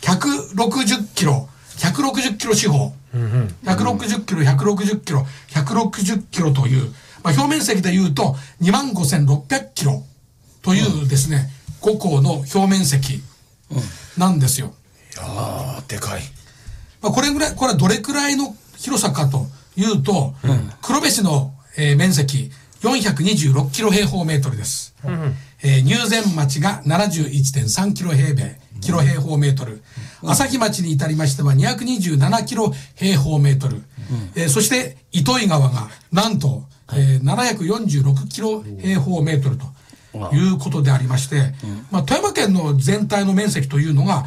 160キロ160キロ四方、160キロ160キロ160キロという、表面積でいうと25,600キロというですね、五校の表面積なんですよ。 いやーでかい。 これはどれくらいの広さかというと、黒部市の、面積426キロ平方メートルです。入善町が 71.3 キロ平方メートル、朝日町に至りましては227キロ平方メートル、そして糸魚川がなんと、746キロ平方メートルということでありまして、富山県の全体の面積というのが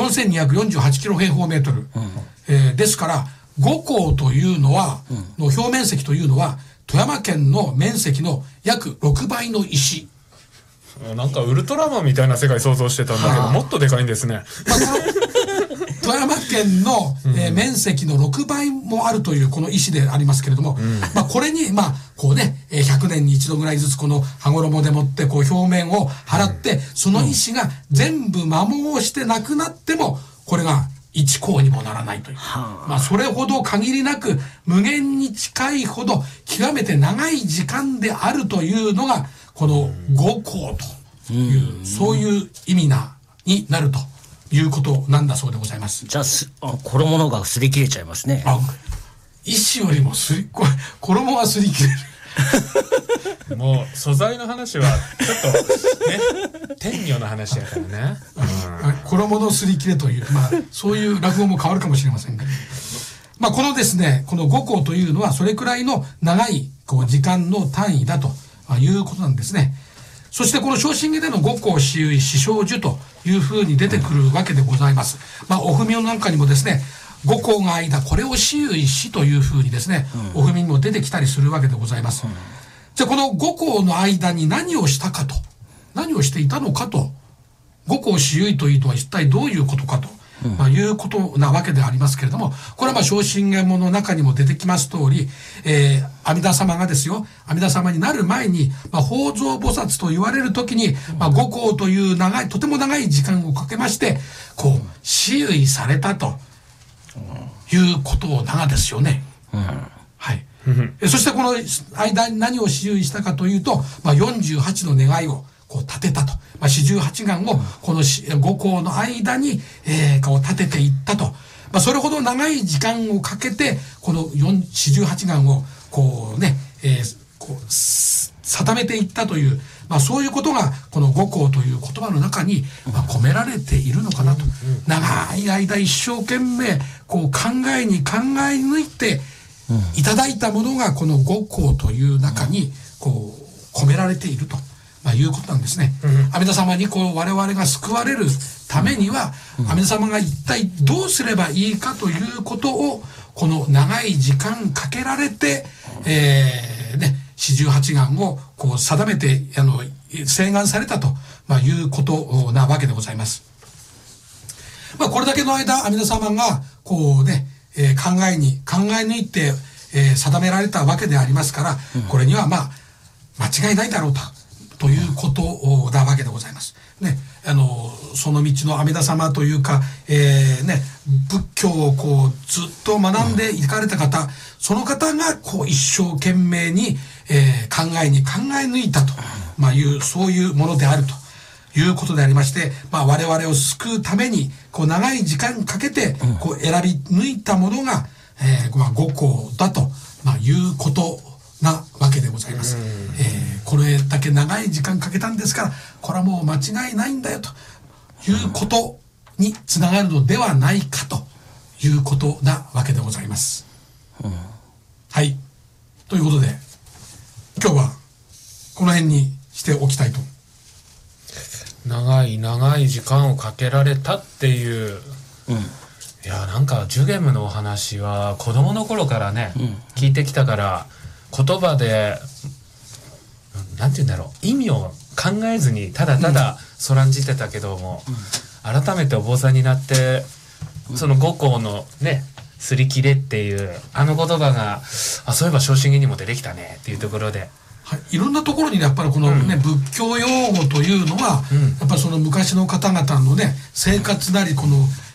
4248キロ平方メートル、ですから五校というのは、の表面積というのは富山県の面積の約6倍の石。 なんかウルトラマンみたいな世界想像してたんだけど、もっとでかいんですね。 富山県の、面積の6倍もあるというこの石でありますけれども、これにこうね、100年に一度ぐらいずつこの羽衣でもってこう表面を払って、その石が全部摩耗してなくなってもこれが一校にもならないという、それほど限りなく無限に近いほど極めて長い時間であるというのがこの五校という、そういう意味になるということなんだそうでございます。 じゃあ衣のが擦り切れちゃいますね。 石よりも衣が擦り切れる。 もう素材の話はちょっとね天女の話やからね、 衣の擦り切れという、そういう落語も変わるかもしれませんけど、このですね、この五校というのはそれくらいの長いこう時間の単位だということなんですね。そしてこの昇進儀での五校私有私小樹というふうに出てくるわけでございます。お踏みのなんかにもですね、五校が間これを私有しというふうにですね、お踏みにも出てきたりするわけでございます。じゃあこの五校の間に何をしたかと、何をしていたのかと、五校私有というとは一体どういうことかと、いうことなわけでありますけれども、これは昇進言語の中にも出てきます通り、阿弥陀様がですよ、阿弥陀様になる前に、法蔵菩薩と言われる時に、五校というとても長い時間をかけまして、こう、私有されたということなんですよね。はい。そしてこの間に何を私有したかというと、48の願いをこう立てたと。四十八願をこの五校の間に、こう立てていったと。それほど長い時間をかけて、この四十八願をこうね、こう定めていったという、そういうことがこの五校という言葉の中に、込められているのかなと。長い間一生懸命こう考え抜いていただいたものがこの五校という中にこう込められていると。いうことなんですね。阿弥陀様にこう我々が救われるためには、阿弥陀様が一体どうすればいいかということをこの長い時間かけられて、四十八願をこう定めて請願されたと、いうことなわけでございます。これだけの間阿弥陀様がこうね、考え抜いて、定められたわけでありますから、これには間違いないだろうということなわけでございます。ね、その道の阿弥陀様というか、仏教をこうずっと学んでいかれた方、その方がこう一生懸命に、考え抜いたと、いうそういうものであるということでありまして、我々を救うためにこう長い時間かけてこう選び抜いたものが、五校だと、いうことなわけでございます。これだけ長い時間かけたんですから、これはもう間違いないんだよということにつながるのではないかということなわけでございます。はい。ということで、今日はこの辺にしておきたいと。 長い時間をかけられたっていう、いやなんかジュゲムのお話は子供の頃からね、聞いてきたから、言葉でなんて言うんだろう、意味を考えずにただそらんじてたけども、改めてお坊さんになってその五校のね擦り切れっていう言葉がそういえば昇進儀にも出てきたねっていうところで、 いろんなところにねやっぱりこのね、仏教用語というのは、やっぱりその昔の方々のね生活なりこの